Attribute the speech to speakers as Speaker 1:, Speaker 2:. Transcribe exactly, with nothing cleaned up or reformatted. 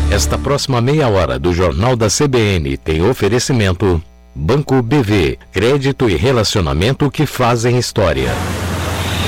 Speaker 1: Esta próxima meia hora do Jornal da C B N tem oferecimento Banco B V, crédito e relacionamento que fazem história.